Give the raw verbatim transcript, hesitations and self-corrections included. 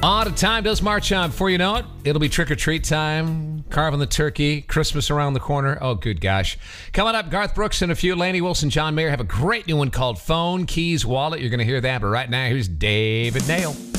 On to time does march on. Before you know it, it'll be trick-or-treat time, carving the turkey, Christmas around the corner. Oh, good gosh. Coming up, Garth Brooks and a few. Laney Wilson, John Mayer have a great new one called Phone, Keys, Wallet. You're going to hear that, but right now, here's David Nail.